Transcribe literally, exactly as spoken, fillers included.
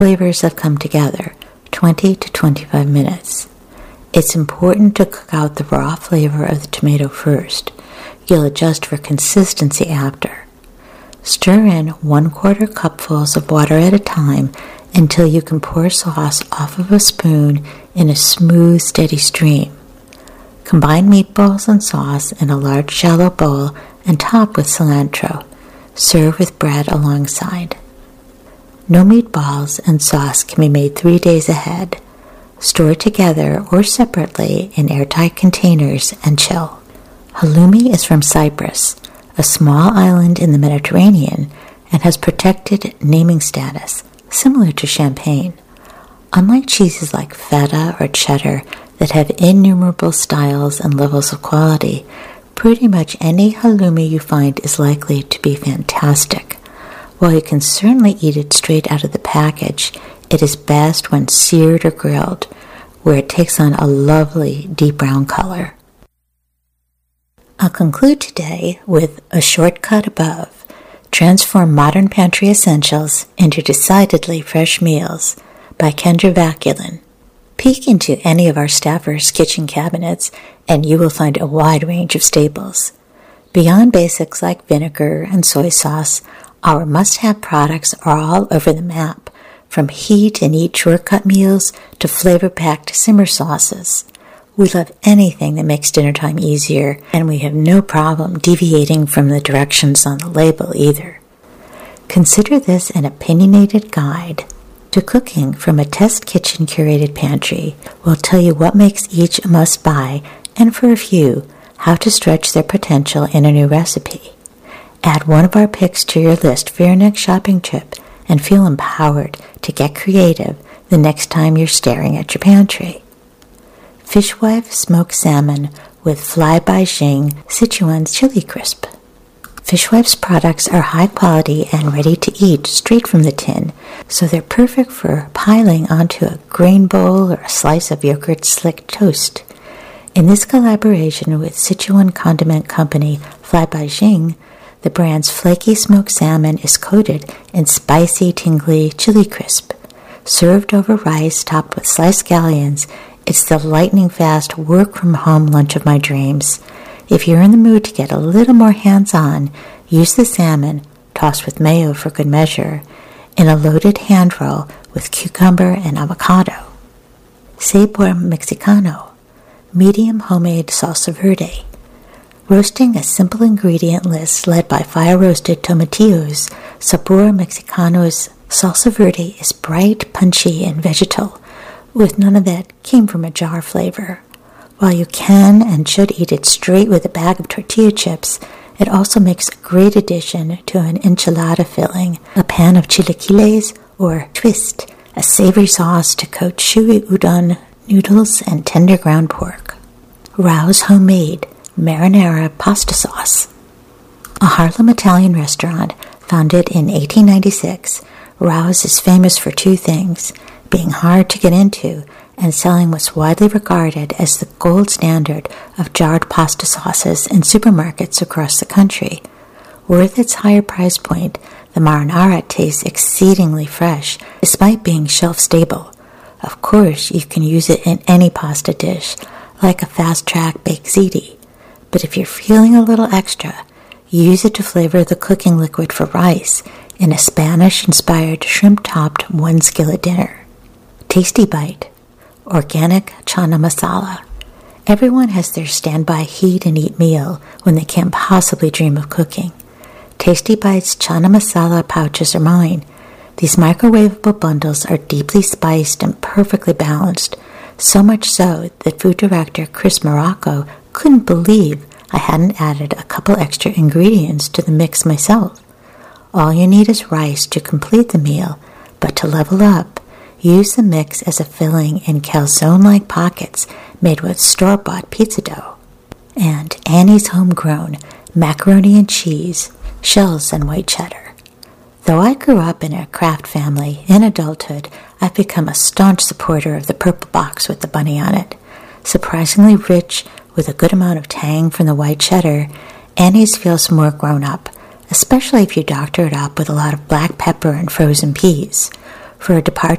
flavors have come together, twenty to twenty-five minutes. It's important to cook out the raw flavor of the tomato first. You'll adjust for consistency after. Stir in one quarter cupfuls of water at a time until you can pour sauce off of a spoon in a smooth, steady stream. Combine meatballs and sauce in a large shallow bowl and top with cilantro. Serve with bread alongside. No meatballs and sauce can be made three days ahead. Store together or separately in airtight containers and chill. Halloumi is from Cyprus, a small island in the Mediterranean, and has protected naming status, similar to champagne. Unlike cheeses like feta or cheddar that have innumerable styles and levels of quality, pretty much any halloumi you find is likely to be fantastic. While you can certainly eat it straight out of the package, it is best when seared or grilled, where it takes on a lovely deep brown color. I'll conclude today with A Shortcut Above. Transform modern pantry essentials into decidedly fresh meals by Kendra Vaculin. Peek into any of our staffers' kitchen cabinets and you will find a wide range of staples. Beyond basics like vinegar and soy sauce, our must-have products are all over the map, from heat and eat shortcut meals to flavor-packed simmer sauces. We love anything that makes dinner time easier, and we have no problem deviating from the directions on the label either. Consider this an opinionated guide to cooking from a test kitchen curated pantry. We'll tell you what makes each a must-buy, and for a few, how to stretch their potential in a new recipe. Add one of our picks to your list for your next shopping trip and feel empowered to get creative the next time you're staring at your pantry. Fishwife smoked salmon with Fly by Xing Sichuan chili crisp. Fishwife's products are high quality and ready to eat straight from the tin, so they're perfect for piling onto a grain bowl or a slice of yogurt slick toast. In this collaboration with Sichuan condiment company Fly by Xing, the brand's flaky smoked salmon is coated in spicy, tingly chili crisp. Served over rice topped with sliced scallions, it's the lightning-fast work-from-home lunch of my dreams. If you're in the mood to get a little more hands-on, use the salmon, tossed with mayo for good measure, in a loaded hand roll with cucumber and avocado. Sabor Mexicano, medium homemade salsa verde. Roasting a simple ingredient list led by fire-roasted tomatillos, Sabor Mexicano's salsa verde is bright, punchy, and vegetal, with none of that came from a jar flavor. While you can and should eat it straight with a bag of tortilla chips, it also makes a great addition to an enchilada filling, a pan of chilaquiles, or twist, a savory sauce to coat chewy udon noodles and tender ground pork. Rao's Homemade Marinara Pasta Sauce. A Harlem Italian restaurant founded in eighteen ninety-six, Rao's is famous for two things: being hard to get into and selling what's widely regarded as the gold standard of jarred pasta sauces in supermarkets across the country. Worth its higher price point, the marinara tastes exceedingly fresh despite being shelf-stable. Of course, you can use it in any pasta dish, like a fast-track baked ziti. But if you're feeling a little extra, use it to flavor the cooking liquid for rice in a Spanish-inspired shrimp-topped one-skillet dinner. Tasty Bite, organic chana masala. Everyone has their standby heat and eat meal when they can't possibly dream of cooking. Tasty Bite's chana masala pouches are mine. These microwavable bundles are deeply spiced and perfectly balanced, so much so that food director Chris Morocco couldn't believe I hadn't added a couple extra ingredients to the mix myself. All you need is rice to complete the meal, but to level up, use the mix as a filling in calzone-like pockets made with store-bought pizza dough. And Annie's Homegrown Macaroni and Cheese, Shells and White Cheddar. Though I grew up in a Kraft family, in adulthood, I've become a staunch supporter of the purple box with the bunny on it. Surprisingly rich, with a good amount of tang from the white cheddar, Annie's feels more grown up, especially if you doctor it up with a lot of black pepper and frozen peas. For a departure